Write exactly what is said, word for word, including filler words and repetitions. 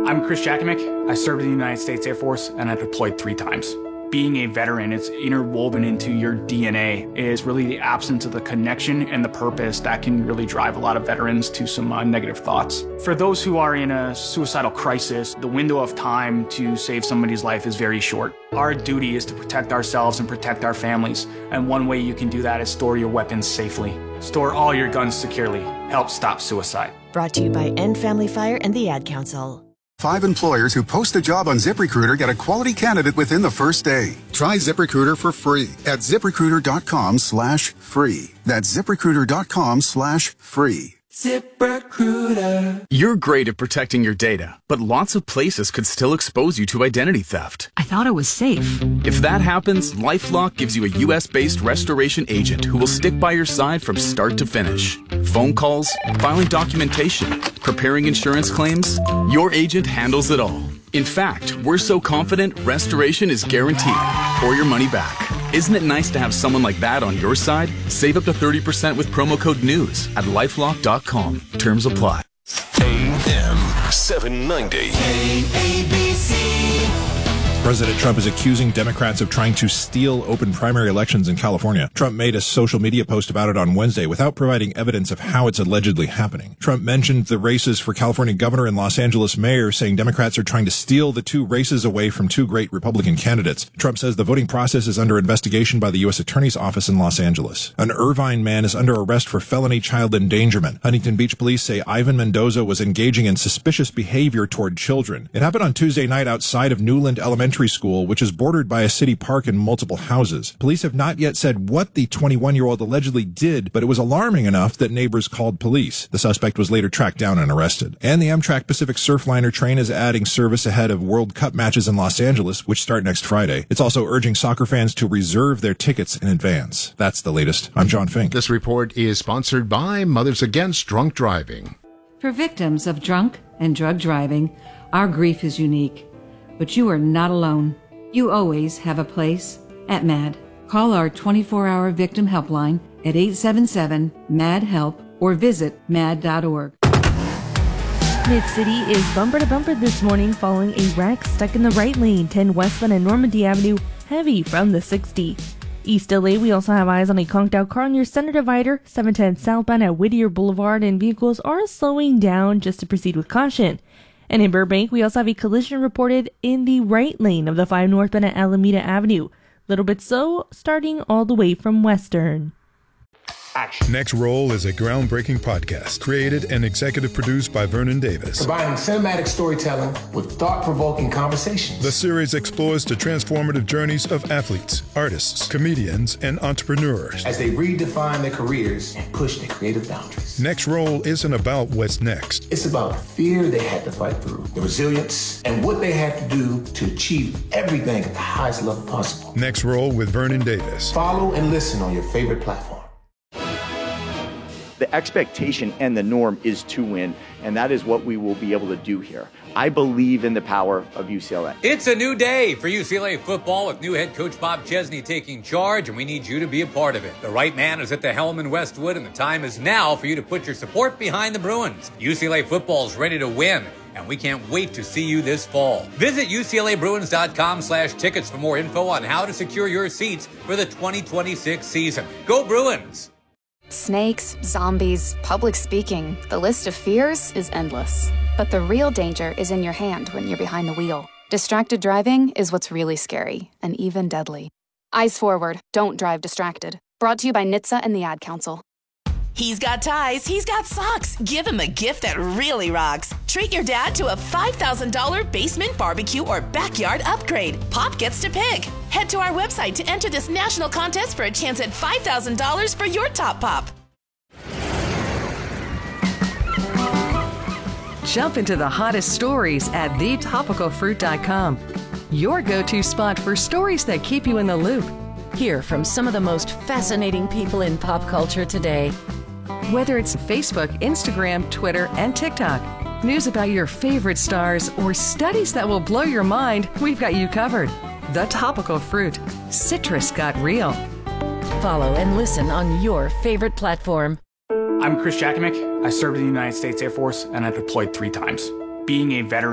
I'm Chris Jakomick. I served in the United States Air Force and I deployed three times. Being a veteran, it's interwoven into your D N A, is really the absence of the connection and the purpose that can really drive a lot of veterans to some uh, negative thoughts. For those who are in a suicidal crisis, the window of time to save somebody's life is very short. Our duty is to protect ourselves and protect our families, and one way you can do that is store your weapons safely. Store all your guns securely. Help stop suicide. Brought to you by End Family Fire and the Ad Council. Five employers who post a job on ZipRecruiter get a quality candidate within the first day. Try ZipRecruiter for free at ZipRecruiter.com slash free. That's ZipRecruiter.com slash free. ZipRecruiter. You're great at protecting your data, but lots of places could still expose you to identity theft. I thought it was safe. If that happens, LifeLock gives you a U S-based restoration agent who will stick by your side from start to finish. Phone calls, filing documentation, preparing insurance claims, your agent handles it all. In fact, we're so confident restoration is guaranteed or your money back. Isn't it nice to have someone like that on your side? Save up to thirty percent with promo code NEWS at lifelock dot com. Terms apply. A M seven ninety. A B C. President Trump is accusing Democrats of trying to steal open primary elections in California. Trump made a social media post about it on Wednesday without providing evidence of how it's allegedly happening. Trump mentioned the races for California governor and Los Angeles mayor, saying Democrats are trying to steal the two races away from two great Republican candidates. Trump says the voting process is under investigation by the U S Attorney's Office in Los Angeles. An Irvine man is under arrest for felony child endangerment. Huntington Beach police say Ivan Mendoza was engaging in suspicious behavior toward children. It happened on Tuesday night outside of Newland Elementary School, which is bordered by a city park and multiple houses. Police have not yet said what the twenty-one-year-old allegedly did, but it was alarming enough that neighbors called police. The suspect was later tracked down and arrested. And the Amtrak Pacific Surfliner train is adding service ahead of World Cup matches in Los Angeles, which start next Friday. It's also urging soccer fans to reserve their tickets in advance. That's the latest. I'm John Fink. This report is sponsored by Mothers Against Drunk Driving. For victims of drunk and drug driving, our grief is unique. But you are not alone. You always have a place at M A D. Call our twenty-four hour victim helpline at eight seven seven, M A D help or visit mad dot org. Mid-City is bumper to bumper this morning following a wreck stuck in the right lane, ten westbound and Normandy Avenue, heavy from the sixty. East L A, we also have eyes on a conked out car near Center Divider, seven ten southbound at Whittier Boulevard, and vehicles are slowing down just to proceed with caution. And in Burbank, we also have a collision reported in the right lane of the five northbound at Alameda Avenue. Little bit so, starting all the way from Western. Action. Next Roll is a groundbreaking podcast created and executive produced by Vernon Davis. Combining cinematic storytelling with thought-provoking conversations. The series explores the transformative journeys of athletes, artists, comedians, and entrepreneurs as they redefine their careers and push their creative boundaries. Next Roll isn't about what's next. It's about the fear they had to fight through, the resilience, and what they had to do to achieve everything at the highest level possible. Next Roll with Vernon Davis. Follow and listen on your favorite platform. The expectation and the norm is to win, and that is what we will be able to do here. I believe in the power of U C L A. It's a new day for U C L A football with new head coach Bob Chesney taking charge, and we need you to be a part of it. The right man is at the helm in Westwood, and the time is now for you to put your support behind the Bruins. U C L A football is ready to win, and we can't wait to see you this fall. Visit U C L A Bruins dot com slash tickets for more info on how to secure your seats for the twenty twenty-six season. Go Bruins! Snakes, zombies, public speaking, the list of fears is endless. But the real danger is in your hand when you're behind the wheel. Distracted driving is what's really scary and even deadly. Eyes forward, don't drive distracted. Brought to you by N H T S A and the Ad Council. He's got ties, he's got socks. Give him a gift that really rocks. Treat your dad to a five thousand dollars basement barbecue or backyard upgrade. Pop gets to pick. Head to our website to enter this national contest for a chance at five thousand dollars for your top pop. Jump into the hottest stories at the topical fruit dot com. Your go-to spot for stories that keep you in the loop. Hear from some of the most fascinating people in pop culture today. Whether it's Facebook, Instagram, Twitter, and TikTok, news about your favorite stars, or studies that will blow your mind, we've got you covered. The Topical Fruit. Citrus got real. Follow and listen on your favorite platform. I'm Chris Jakomick. I served in the United States Air Force and I deployed three times. Being a veteran